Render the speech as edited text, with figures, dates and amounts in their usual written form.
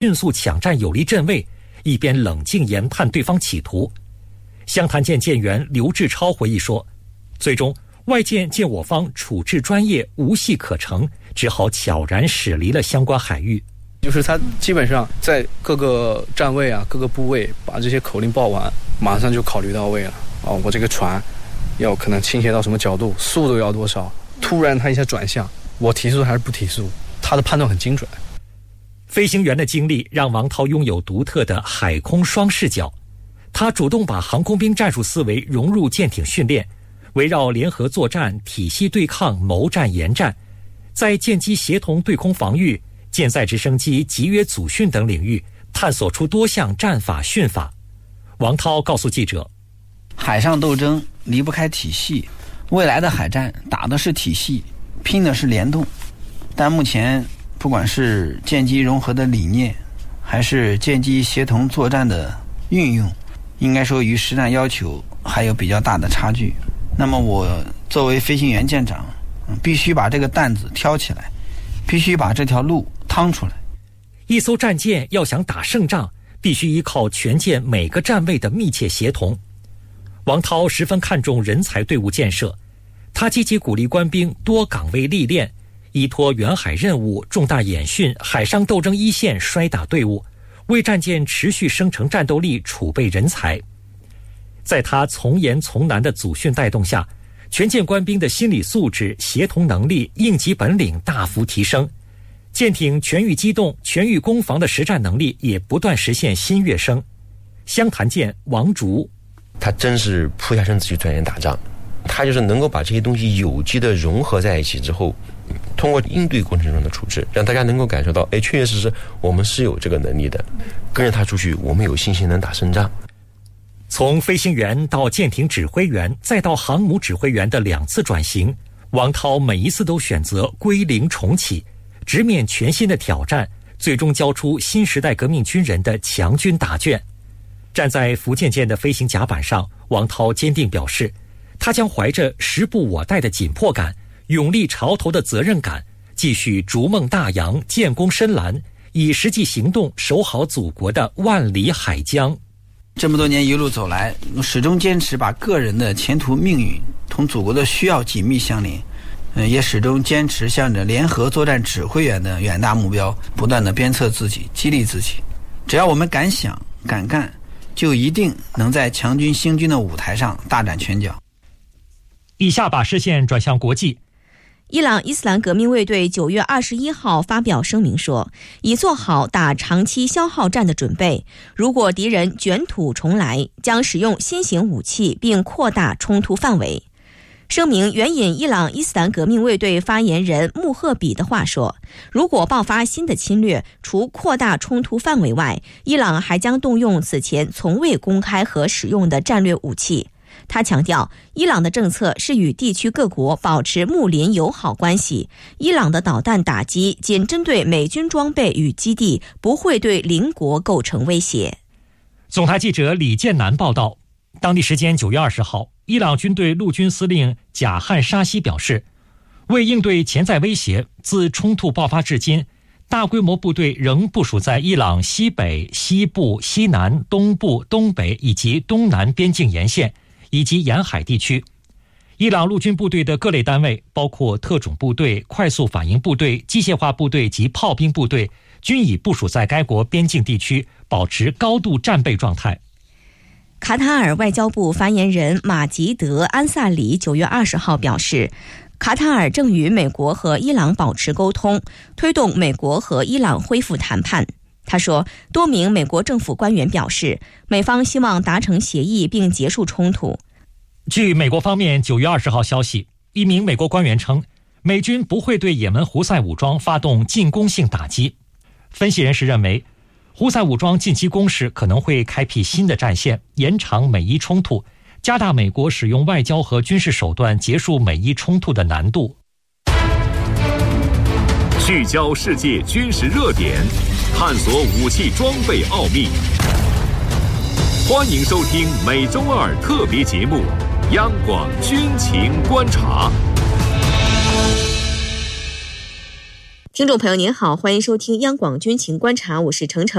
迅速抢占有利阵位，一边冷静研判对方企图。湘潭舰舰员刘志超回忆说，最终外舰见我方处置专业，无戏可乘，只好悄然驶离了相关海域。 就是他基本上在各个站位啊、各个部位把这些口令报完，马上就考虑到位了。我这个船要可能倾斜到什么角度，速度要多少，突然他一下转向，我提速还是不提速，他的判断很精准。 飞行员的经历让王涛拥有独特的海空双视角，他主动把航空兵战术思维融入舰艇训练，围绕联合作战、体系对抗、谋战研战，在舰机协同对空防御、舰载直升机集约组训等领域探索出多项战法训法。王涛告诉记者， 海上斗争离不开体系，未来的海战打的是体系，拼的是联动。但目前不管是舰机融合的理念，还是舰机协同作战的运用，应该说与实战要求还有比较大的差距。那么我作为飞行员舰长，必须把这个担子挑起来，必须把这条路趟出来。 一艘战舰要想打胜仗，必须依靠全舰每个站位的密切协同。王涛十分看重人才队伍建设，他积极鼓励官兵多岗位历练，依托远海任务、重大演训、海上斗争一线摔打队伍，为战舰持续生成战斗力储备人才。在他从严从难的组训带动下，全舰官兵的心理素质、协同能力、应急本领大幅提升，舰艇全域机动、全域攻防的实战能力也不断实现新跃升。湘潭舰王竹， 他真是扑下身子去钻研打仗，他就是能够把这些东西有机的融合在一起之后，通过应对过程中的处置，让大家能够感受到，确确实实我们是有这个能力的，跟着他出去，我们有信心能打胜仗。 从飞行员到舰艇指挥员，再到航母指挥员的2次转型，王涛每一次都选择归零重启，直面全新的挑战，最终交出新时代革命军人的强军答卷。站在福建舰的飞行甲板上，王涛坚定表示，他将怀着时不我待的紧迫感、勇立潮头的责任感，继续逐梦大洋、建功深蓝，以实际行动守好祖国的万里海疆。 这么多年一路走来，始终坚持把个人的前途命运同祖国的需要紧密相连，也始终坚持向着联合作战指挥员的远大目标不断的鞭策自己、激励自己。只要我们敢想敢干，就一定能在强军兴军的舞台上大展拳脚。 以下把视线转向国际。 伊朗伊斯兰革命卫队9月21号发表声明说，已做好打长期消耗战的准备，如果敌人卷土重来，将使用新型武器并扩大冲突范围。声明援引伊朗伊斯兰革命卫队发言人穆赫比的话说，如果爆发新的侵略，除扩大冲突范围外，伊朗还将动用此前从未公开和使用的战略武器。他强调，伊朗的政策是与地区各国保持睦邻友好关系，伊朗的导弹打击仅针对美军装备与基地，不会对邻国构成威胁。 总台记者李建南报道，当地时间9月20号，伊朗军队陆军司令贾汉沙西表示，为应对潜在威胁，自冲突爆发至今，大规模部队仍部署在伊朗西北、西部、西南、东部、东北以及东南边境沿线以及沿海地区。伊朗陆军部队的各类单位，包括特种部队、快速反应部队、机械化部队及炮兵部队，均已部署在该国边境地区，保持高度战备状态。 卡塔尔外交部发言人马吉德·安萨里9月20号表示，卡塔尔正与美国和伊朗保持沟通，推动美国和伊朗恢复谈判。他说，多名美国政府官员表示，美方希望达成协议并结束冲突。 据美国方面9月20号消息，一名美国官员称，美军不会对也门胡塞武装发动进攻性打击。分析人士认为，胡塞武装近期攻势可能会开辟新的战线，延长美伊冲突，加大美国使用外交和军事手段结束美伊冲突的难度。 聚焦世界军事热点，探索武器装备奥秘。欢迎收听每周二特别节目《央广军情观察》。 听众朋友您好，欢迎收听央广军情观察，我是程程。